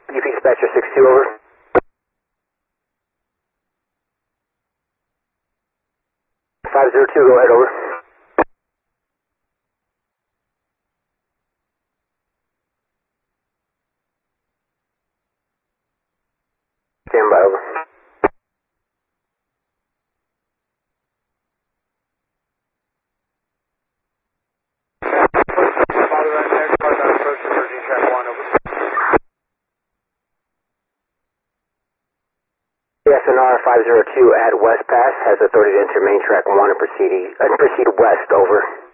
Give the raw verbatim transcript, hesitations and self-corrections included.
U P Dispatcher six two, over. five zero two, go ahead, over. Stand by, over. Father right there, car nine approach emerging track one, over. S N R five zero two at West Pass has authority to enter main track one and proceed, and proceed west, over.